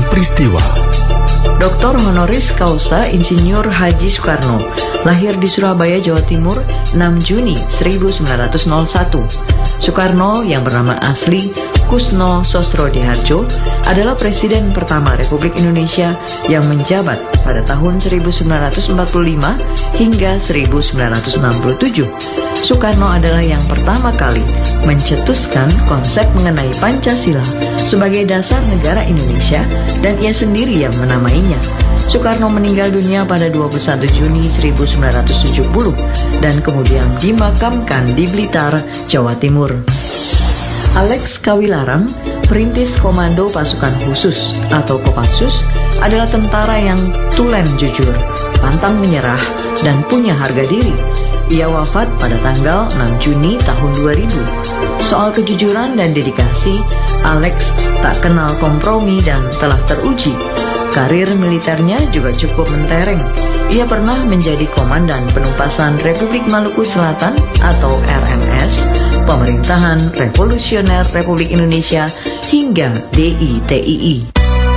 peristiwa. Dr. Honoris Causa Insinyur Haji Soekarno lahir di Surabaya, Jawa Timur 6 Juni 1901. Soekarno yang bernama asli Kusno Sosrodihardjo adalah Presiden pertama Republik Indonesia yang menjabat pada tahun 1945 hingga 1967. Soekarno adalah yang pertama kali mencetuskan konsep mengenai Pancasila sebagai dasar negara Indonesia dan ia sendiri yang menamainya. Soekarno meninggal dunia pada 21 Juni 1970 dan kemudian dimakamkan di Blitar, Jawa Timur. Alex Kawilarang, perintis Komando Pasukan Khusus atau Kopassus, adalah tentara yang tulen jujur, pantang menyerah, dan punya harga diri. Ia wafat pada tanggal 6 Juni tahun 2000. Soal kejujuran dan dedikasi, Alex tak kenal kompromi dan telah teruji. Karir militernya juga cukup mentereng. Ia pernah menjadi Komandan Penumpasan Republik Maluku Selatan atau RMS, Pemerintahan Revolusioner Republik Indonesia, hingga DITII.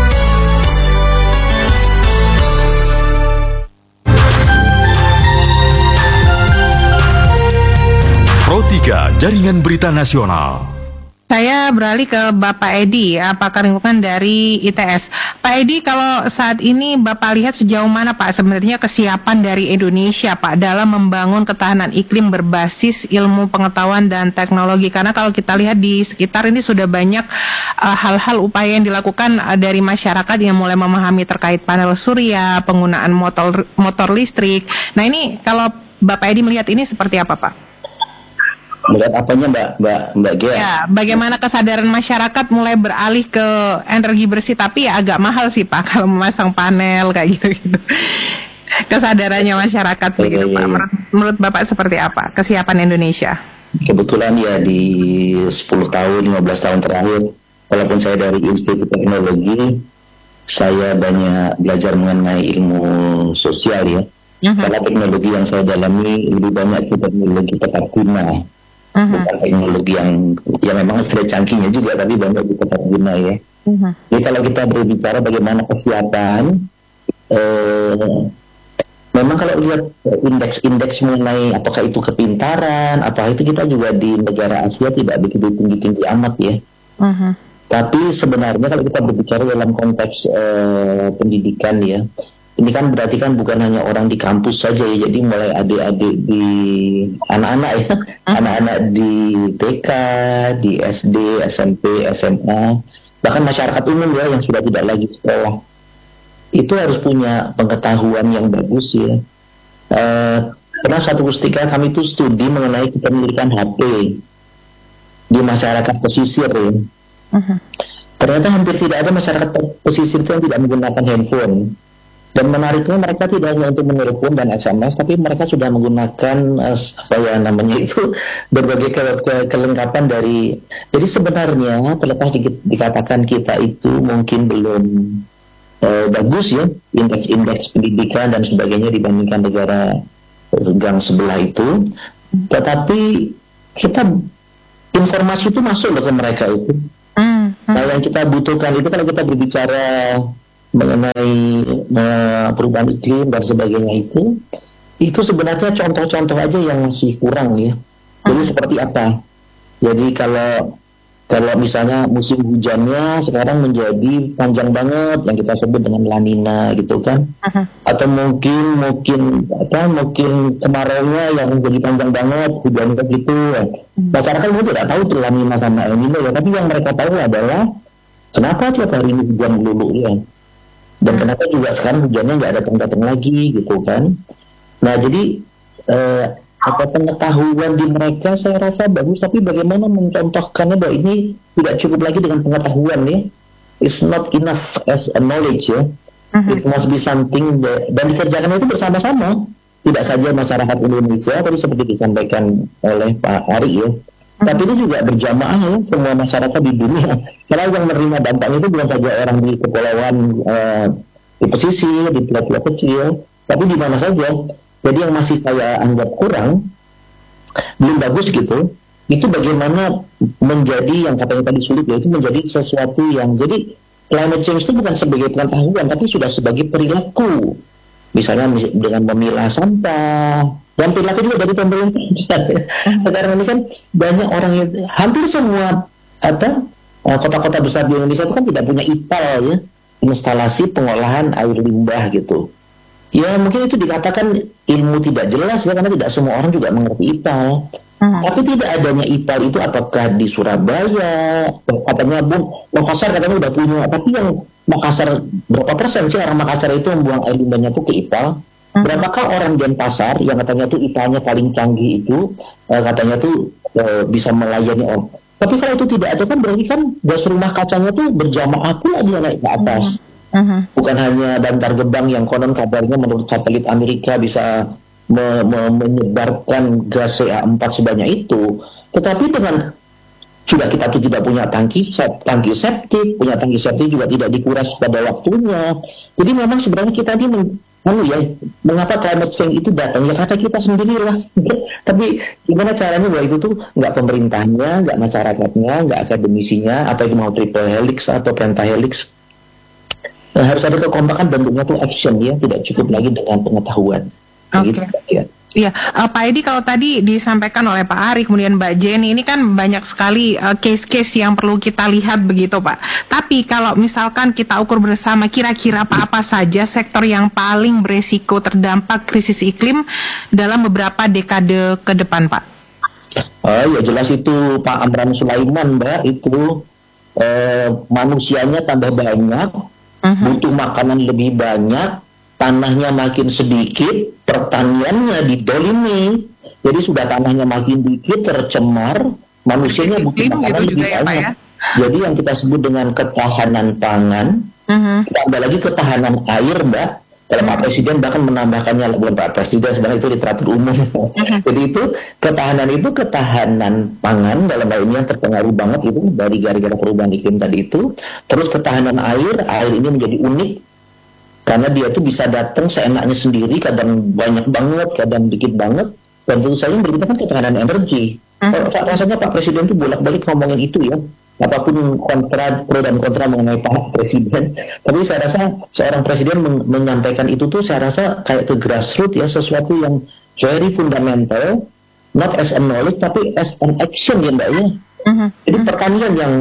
Pro 3 Jaringan Berita Nasional. Saya beralih ke Bapak Edi, pakar lingkungan dari ITS. Pak Edi, kalau saat ini Bapak lihat sejauh mana Pak sebenarnya kesiapan dari Indonesia Pak dalam membangun ketahanan iklim berbasis ilmu pengetahuan dan teknologi? Karena kalau kita lihat di sekitar ini sudah banyak hal-hal upaya yang dilakukan dari masyarakat yang mulai memahami terkait panel surya, penggunaan motor listrik. Nah ini kalau Bapak Edi melihat ini seperti apa Pak? Melihat apanya Mbak Gia? Ya, bagaimana kesadaran masyarakat mulai beralih ke energi bersih, tapi ya agak mahal sih Pak kalau memasang panel kayak gitu-gitu. Kesadarannya masyarakat begitu Pak. Menurut Bapak seperti apa kesiapan Indonesia? Kebetulan ya di 10 tahun, 15 tahun terakhir, walaupun saya dari Institut Teknologi, saya banyak belajar mengenai ilmu sosial ya. Karena teknologi yang saya dalami lebih banyak ke teknologi tepat guna. Bukan teknologi yang memang ada canggihnya juga, tapi banyak di tepat guna ya. Jadi kalau kita berbicara bagaimana kesiapan, memang kalau lihat indeks mengenai apakah itu kepintaran, apakah itu kita juga di negara Asia tidak begitu tinggi-tinggi amat ya. Tapi sebenarnya kalau kita berbicara dalam konteks pendidikan ya, ini kan berarti kan bukan hanya orang di kampus saja ya, jadi mulai adik-adik di anak-anak ya, anak-anak di TK, di SD, SMP, SMA, bahkan masyarakat umum ya yang sudah tidak lagi sekolah, itu harus punya pengetahuan yang bagus ya. Pernah suatu ketika kami itu studi mengenai kepemilikan HP di masyarakat pesisir ya. Ternyata hampir tidak ada masyarakat pesisir itu yang tidak menggunakan handphone. Dan menariknya mereka tidak hanya untuk menelpon dan SMS, tapi mereka sudah menggunakan berbagai kelengkapan dari. Jadi sebenarnya terlepas dikatakan kita itu mungkin belum bagus ya indeks pendidikan dan sebagainya dibandingkan negara gang sebelah itu, tetapi kita informasi itu masuk loh ke mereka itu. Nah yang kita butuhkan itu kalau kita berbicara mengenai perubahan iklim dan sebagainya itu sebenarnya contoh-contoh aja yang masih kurang ya. Jadi seperti apa? Jadi kalau misalnya musim hujannya sekarang menjadi panjang banget yang kita sebut dengan La Nina gitu kan, atau mungkin kemaraunya yang menjadi panjang banget hujannya gitu. Masyarakat mungkin tidak tahu tuh La Nina sama El Nino ya, tapi yang mereka tahu adalah kenapa tiap hari ini hujan melulu ya. Dan kenapa juga sekarang hujannya nggak datang-datang lagi gitu kan. Nah jadi pengetahuan di mereka saya rasa bagus, tapi bagaimana mencontohkannya bahwa ini tidak cukup lagi dengan pengetahuan ya. It's not enough as a knowledge ya. It must be something dan dikerjakan itu bersama-sama. Tidak saja masyarakat Indonesia tadi seperti disampaikan oleh Pak Ari ya. Tapi ini juga berjamaah ya, semua masyarakat di dunia. Karena yang menerima dampaknya itu bukan saja orang di kepulauan di pesisir, di pulau-pulau kecil, tapi di mana saja. Jadi yang masih saya anggap kurang, belum bagus gitu, itu bagaimana menjadi yang katanya tadi sulit ya, itu menjadi sesuatu yang jadi climate change itu bukan sebagai pengetahuan, tapi sudah sebagai perilaku. Misalnya dengan memilah sampah, dan perilaku juga dari pemerintah. Sekarang ini kan banyak orang yang hampir semua kota-kota besar di Indonesia itu kan tidak punya IPAL ya, instalasi pengolahan air limbah gitu. Ya mungkin itu dikatakan ilmu tidak jelas ya, karena tidak semua orang juga mengerti IPAL. Tapi tidak adanya IPAL itu apakah di Surabaya, katanya Makassar katanya udah punya, tapi yang Makassar berapa persen sih orang Makassar itu membuang air limbahnya itu ke IPAL? Berapakah orang Denpasar yang katanya tuh IPAL-nya paling canggih itu katanya tuh bisa melayani orang? Tapi kalau itu tidak ada kan berarti kan gas rumah kacanya tuh berjamaah pula dia naik ke atas. Bukan hanya Bantar Gebang yang konon kabarnya menurut satelit Amerika bisa menyebarkan gas CA4 sebanyak itu, tetapi dengan sudah kita tuh tidak punya tangki septik, punya tangki septik juga tidak dikuras pada waktunya. Jadi memang sebenarnya kita ini mengapa climate change itu datang ya karena kita sendirilah. Tapi gimana caranya bahwa itu tuh nggak pemerintahnya, nggak masyarakatnya, nggak akademisinya, apa yang mau triple helix atau pentahelix. Harus ada kekompakan, bentuknya tuh action ya, tidak cukup lagi dengan pengetahuan. Oke. Ya. Iya, Pak Edi, kalau tadi disampaikan oleh Pak Ari, kemudian Mbak Jenny, ini kan banyak sekali case-case yang perlu kita lihat begitu Pak. Tapi kalau misalkan kita ukur bersama, kira-kira apa saja sektor yang paling beresiko terdampak krisis iklim dalam beberapa dekade ke depan Pak? Ya jelas itu Pak Amran Sulaiman Mbak, itu manusianya tambah banyak, butuh makanan lebih banyak, tanahnya makin sedikit, pertaniannya didolimi, jadi sudah tanahnya makin dikit, tercemar, manusianya butuh makanan lebih banyak. Jadi yang kita sebut dengan ketahanan pangan, tambah lagi ketahanan air, Mbak. Kalau Pak Presiden bahkan menambahkannya, bukan Pak Presiden, sebenarnya itu literatur umum. Jadi itu ketahanan pangan dalam hal ini yang terpengaruh banget itu dari gara-gara perubahan iklim tadi itu. Terus ketahanan air ini menjadi unik, karena dia tuh bisa datang seenaknya sendiri, kadang banyak banget, kadang dikit banget, dan tentu saja berita kan ketahanan energi. Rasanya Pak Presiden tuh bolak-balik ngomongin itu ya, apapun pro dan kontra mengenai Pak Presiden. Tapi saya rasa seorang presiden menyampaikan itu tuh saya rasa kayak ke grassroots ya, sesuatu yang very fundamental, not as a knowledge tapi as an action ya Mbak ya. Jadi pertanian yang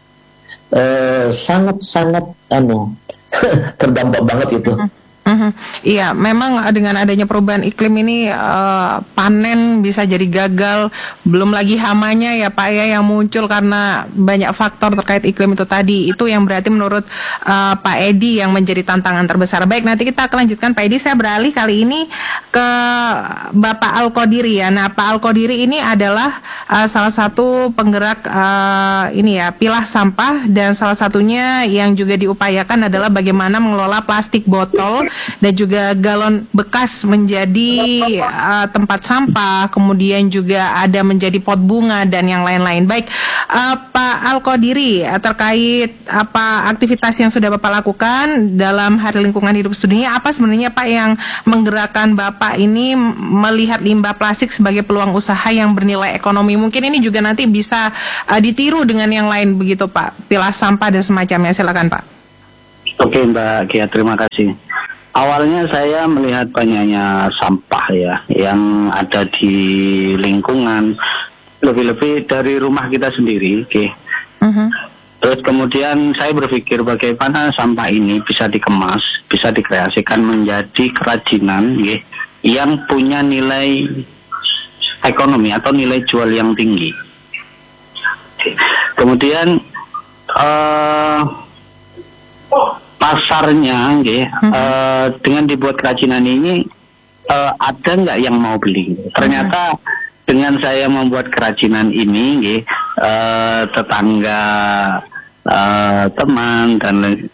sangat-sangat terdampak banget itu. Iya, memang dengan adanya perubahan iklim ini panen bisa jadi gagal, belum lagi hamanya ya Pak ya yang muncul karena banyak faktor terkait iklim itu tadi. Itu yang berarti menurut Pak Edi yang menjadi tantangan terbesar. Baik, nanti kita akan lanjutkan Pak Edi. Saya beralih kali ini ke Bapak Al-Qodiri ya. Nah, Pak Al-Qodiri ini adalah salah satu penggerak pilah sampah, dan salah satunya yang juga diupayakan adalah bagaimana mengelola plastik botol dan juga galon bekas menjadi tempat sampah, kemudian juga ada menjadi pot bunga dan yang lain-lain. Baik, Pak Al-Qodiri, terkait apa aktivitas yang sudah Bapak lakukan dalam Hari Lingkungan Hidup Sedunia, apa sebenarnya Pak yang menggerakkan Bapak ini melihat limbah plastik sebagai peluang usaha yang bernilai ekonomi? Mungkin ini juga nanti bisa ditiru dengan yang lain begitu Pak, pilah sampah dan semacamnya. Silakan Pak. Oke Mbak Kia, terima kasih. Awalnya saya melihat banyaknya sampah ya yang ada di lingkungan, lebih-lebih dari rumah kita sendiri. Terus kemudian saya berpikir bagaimana sampah ini bisa dikemas, bisa dikreasikan menjadi kerajinan yang punya nilai ekonomi atau nilai jual yang tinggi. Kemudian pasarnya dengan dibuat kerajinan ini ada nggak yang mau beli? Ternyata dengan saya membuat kerajinan ini tetangga, teman dan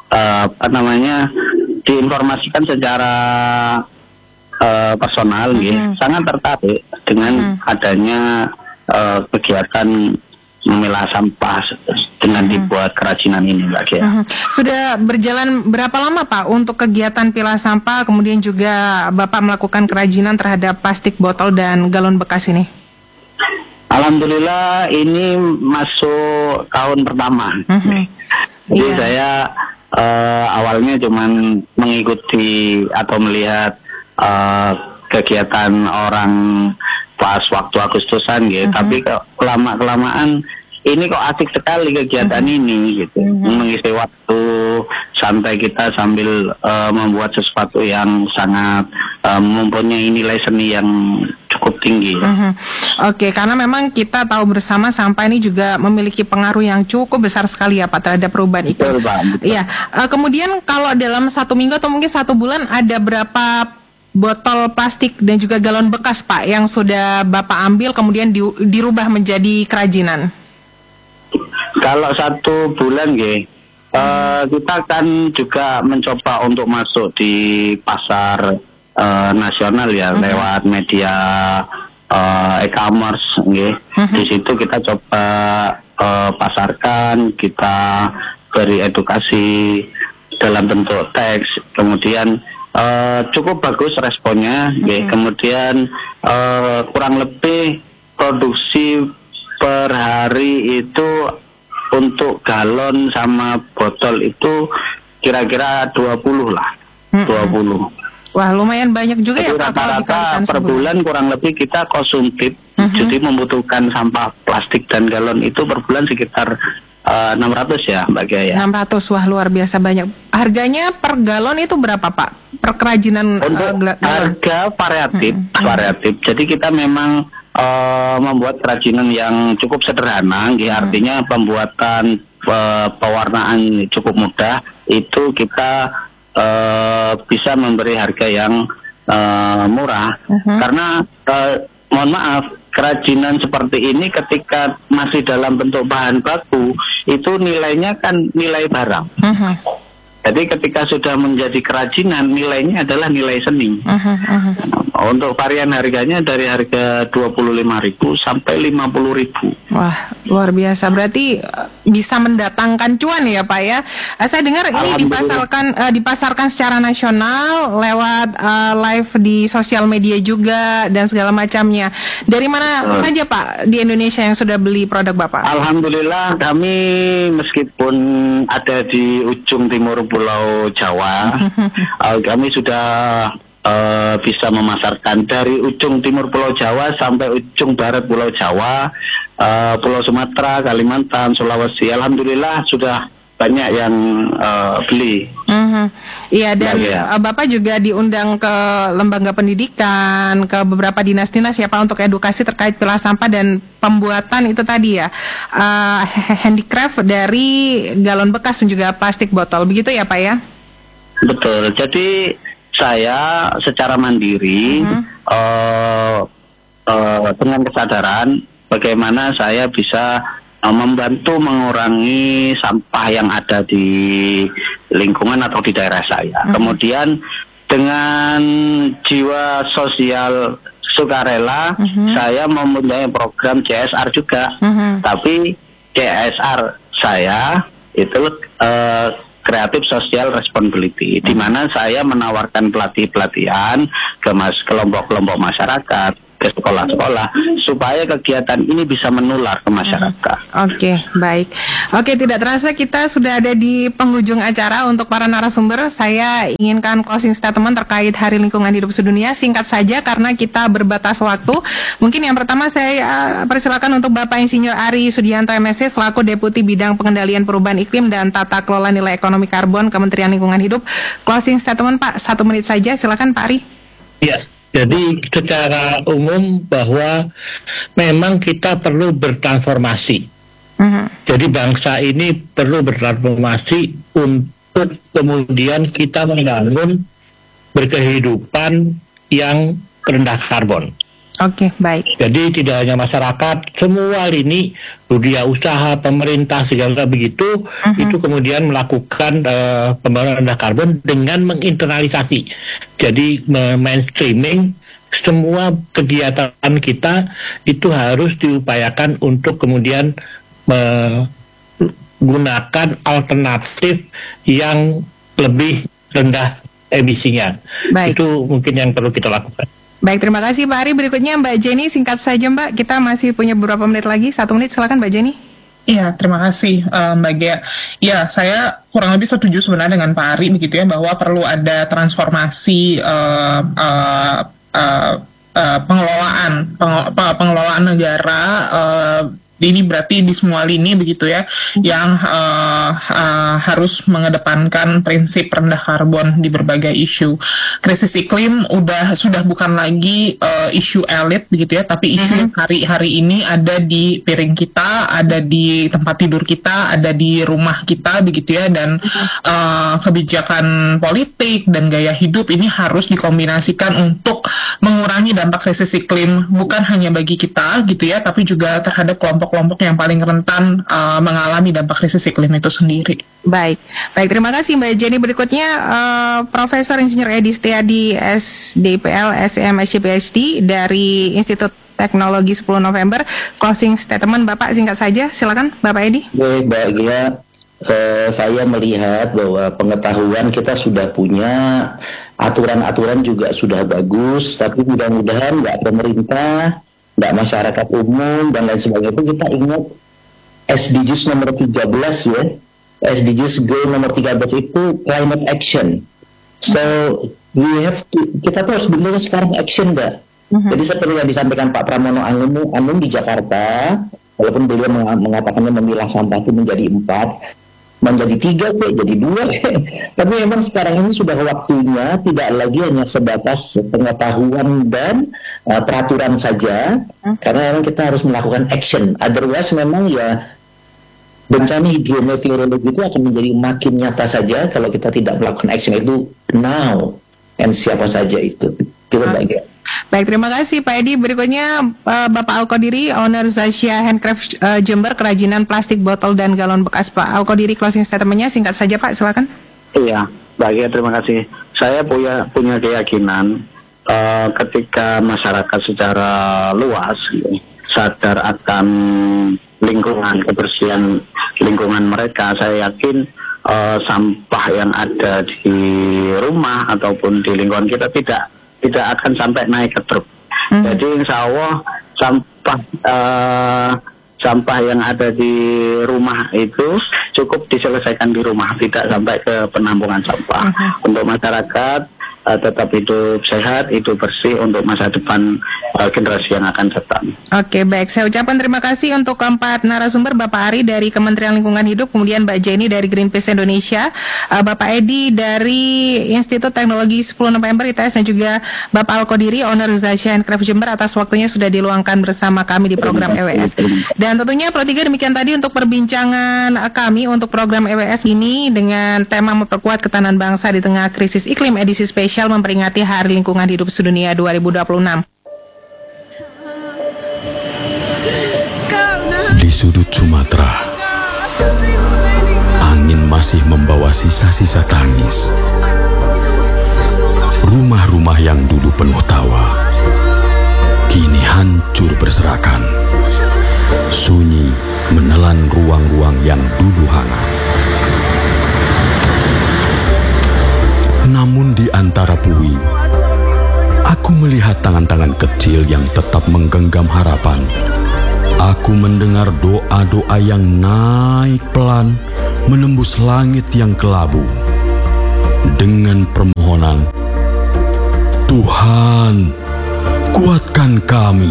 diinformasikan secara personal sangat tertarik dengan adanya kegiatan memilah sampah dengan dibuat kerajinan ini Mbak Kia. Sudah berjalan berapa lama Pak untuk kegiatan pilah sampah, kemudian juga Bapak melakukan kerajinan terhadap plastik botol dan galon bekas ini? Alhamdulillah ini masuk tahun pertama. Jadi saya awalnya cuman mengikuti atau melihat kegiatan orang pas waktu Agustusan gitu. Tapi kelamaan ini kok asik sekali kegiatan ini gitu. Mengisi waktu santai kita sambil membuat sesuatu yang sangat mempunyai nilai seni yang cukup tinggi. Oke, karena memang kita tahu bersama sampah ini juga memiliki pengaruh yang cukup besar sekali ya Pak terhadap perubahan iklim. Iya. Kemudian kalau dalam 1 minggu atau mungkin 1 bulan ada berapa botol plastik dan juga galon bekas Pak yang sudah Bapak ambil kemudian dirubah menjadi kerajinan? Kalau 1 bulan kita kan juga mencoba untuk masuk di pasar nasional ya, lewat media e-commerce Di situ kita coba pasarkan, kita beri edukasi dalam bentuk teks, kemudian cukup bagus responnya. Kemudian kurang lebih produksi per hari itu untuk galon sama botol itu kira-kira 20 lah. 20. Wah, lumayan banyak juga. Jadi ya Pak. Rata-rata per bulan kurang lebih kita konsumtif. Jadi membutuhkan sampah plastik dan galon itu per bulan sekitar 600 ya Mbak Gia. 600, wah luar biasa banyak. Harganya per galon itu berapa Pak? Per kerajinan galon? Harga variatif. Jadi kita memang membuat kerajinan yang cukup sederhana, artinya pembuatan pewarnaan cukup mudah. Itu kita bisa memberi harga yang murah, karena mohon maaf, kerajinan seperti ini ketika masih dalam bentuk bahan baku itu nilainya kan nilai barang. Jadi ketika sudah menjadi kerajinan, nilainya adalah nilai seni. Untuk varian harganya dari harga 25.000 sampai 50.000. Wah, luar biasa. Berarti bisa mendatangkan cuan ya Pak ya. Saya dengar ini dipasarkan secara nasional lewat live di sosial media juga dan segala macamnya. Dari mana saja Pak di Indonesia yang sudah beli produk Bapak? Alhamdulillah kami meskipun ada di ujung timur Pulau Jawa, kami sudah bisa memasarkan dari ujung timur Pulau Jawa sampai ujung barat Pulau Jawa, Pulau Sumatera, Kalimantan, Sulawesi. Alhamdulillah sudah banyak yang beli. Iya, dan Bapak juga diundang ke lembaga pendidikan, ke beberapa dinas-dinas ya Pak untuk edukasi terkait pilah sampah dan pembuatan itu tadi ya, handicraft dari galon bekas dan juga plastik botol. Begitu ya Pak ya? Betul. Jadi saya secara mandiri dengan kesadaran bagaimana saya bisa membantu mengurangi sampah yang ada di lingkungan atau di daerah saya. Kemudian dengan jiwa sosial sukarela, saya mempunyai program CSR juga. Tapi CSR saya itu Creative Social Responsibility, di mana saya menawarkan pelatihan ke kelompok-kelompok masyarakat, ke sekolah-sekolah, supaya kegiatan ini bisa menular ke masyarakat. Oke, baik. Oke, tidak terasa kita sudah ada di penghujung acara. Untuk para narasumber, saya inginkan closing statement terkait Hari Lingkungan Hidup Sedunia. Singkat saja karena kita berbatas waktu. Mungkin yang pertama saya persilakan untuk Bapak Insinyur Ari Sudianto MSc selaku Deputi Bidang Pengendalian Perubahan Iklim dan Tata Kelola Nilai Ekonomi Karbon Kementerian Lingkungan Hidup. Closing statement Pak, 1 menit saja. Silakan Pak Ari. Ya. Jadi secara umum bahwa memang kita perlu bertransformasi. Jadi bangsa ini perlu bertransformasi untuk kemudian kita membangun berkehidupan yang rendah karbon. Oke, baik. Jadi tidak hanya masyarakat, semua lini dunia usaha, pemerintah segala begitu, itu kemudian melakukan pembangunan rendah karbon dengan menginternalisasi. Jadi mainstreaming semua kegiatan kita itu harus diupayakan untuk kemudian menggunakan alternatif yang lebih rendah emisinya. Baik. Itu mungkin yang perlu kita lakukan. Baik, terima kasih Pak Ari. Berikutnya Mbak Jenny, singkat saja Mbak. Kita masih punya beberapa menit lagi. 1 menit, silakan Mbak Jenny. Iya, terima kasih Mbak Gea. Ya, saya kurang lebih setuju sebenarnya dengan Pak Ari begitu ya, bahwa perlu ada transformasi pengelolaan negara. Ini berarti di semua lini begitu ya, yang harus mengedepankan prinsip rendah karbon di berbagai isu. Krisis iklim sudah bukan lagi isu elit begitu ya, tapi isu yang hari-hari ini ada di piring kita, ada di tempat tidur kita, ada di rumah kita begitu ya, dan kebijakan politik dan gaya hidup ini harus dikombinasikan untuk mengurangi dampak krisis iklim, bukan hanya bagi kita gitu ya, tapi juga terhadap kelompok yang paling rentan mengalami dampak krisis iklim itu sendiri. Baik, terima kasih Mbak Jenny. Berikutnya Profesor Insinyur Edi Setiadi SDPL SMSC PhD dari Institut Teknologi 10 November. Closing statement Bapak singkat saja, silakan Bapak Edi. Baik, Mbak Gia, saya melihat bahwa pengetahuan kita sudah punya, aturan-aturan juga sudah bagus, tapi mudah-mudahan nggak pemerintah, nggak masyarakat umum dan lain sebagainya itu kita ingat SDGs nomor 13 ya, SDGs goal nomor 13 itu climate action. So kita tuh harus benar sekarang action Mbak. Jadi seperti yang disampaikan Pak Pramono Anung di Jakarta, walaupun beliau mengatakannya memilah sampah itu menjadi 4, menjadi 3 jadi 2 tapi memang sekarang ini sudah waktunya tidak lagi hanya sebatas pengetahuan dan peraturan saja, karena memang kita harus melakukan action, otherwise memang ya bencana hidrometeorologi itu akan menjadi makin nyata saja kalau kita tidak melakukan action itu now, and siapa saja itu bagian. Baik, terima kasih Pak Edi. Berikutnya Bapak Alkodiri, owner Zasya Handcraft Jember, kerajinan plastik, botol, dan galon bekas. Pak Alkodiri, closing statement-nya singkat saja Pak, silakan. Iya, baik, terima kasih. Saya punya keyakinan ketika masyarakat secara luas sadar akan lingkungan, kebersihan lingkungan mereka, saya yakin sampah yang ada di rumah ataupun di lingkungan kita tidak akan sampai naik ke truk. Jadi insya Allah sampah yang ada di rumah itu cukup diselesaikan di rumah, tidak sampai ke penampungan sampah. Untuk masyarakat tetap hidup sehat, hidup bersih untuk masa depan generasi yang akan datang. Oke, baik. Saya ucapkan terima kasih untuk keempat narasumber, Bapak Ari dari Kementerian Lingkungan Hidup, kemudian Mbak Jenny dari Greenpeace Indonesia, Bapak Edi dari Institut Teknologi 10 November ITS, dan juga Bapak Alkodiri, owner Zasya Handcraft Jember, atas waktunya sudah diluangkan bersama kami di program EWS. Dan tentunya Pro 3 demikian tadi untuk perbincangan kami untuk program EWS ini dengan tema memperkuat ketahanan bangsa di tengah krisis iklim edisi spesial memperingati Hari Lingkungan Hidup Sedunia 2026. Di sudut Sumatera, angin masih membawa sisa-sisa tangis. Rumah-rumah yang dulu penuh tawa, kini hancur berserakan. Sunyi menelan ruang-ruang yang dulu hangat. Namun di antara puing, aku melihat tangan-tangan kecil yang tetap menggenggam harapan. Aku mendengar doa-doa yang naik pelan menembus langit yang kelabu. Dengan permohonan, Tuhan, kuatkan kami.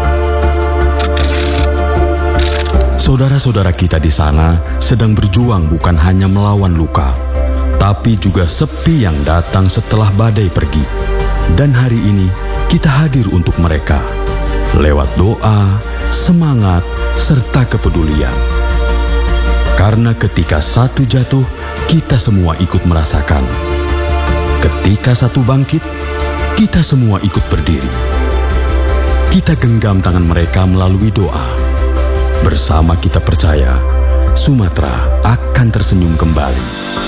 Saudara-saudara kita di sana sedang berjuang bukan hanya melawan luka, tapi juga sepi yang datang setelah badai pergi. Dan hari ini kita hadir untuk mereka lewat doa, semangat, serta kepedulian. Karena ketika satu jatuh, kita semua ikut merasakan. Ketika satu bangkit, kita semua ikut berdiri. Kita genggam tangan mereka melalui doa. Bersama kita percaya, Sumatera akan tersenyum kembali.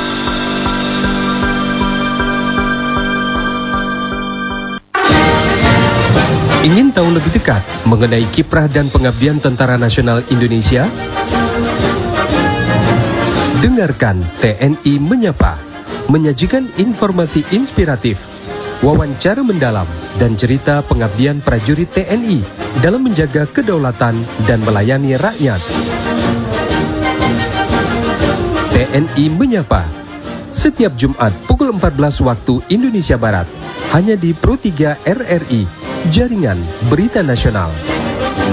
Ingin tahu lebih dekat mengenai kiprah dan pengabdian Tentara Nasional Indonesia? Dengarkan TNI Menyapa, menyajikan informasi inspiratif, wawancara mendalam, dan cerita pengabdian prajurit TNI dalam menjaga kedaulatan dan melayani rakyat. TNI Menyapa. Setiap Jumat pukul 14 waktu Indonesia Barat, hanya di Pro 3 RRI, Jaringan Berita Nasional.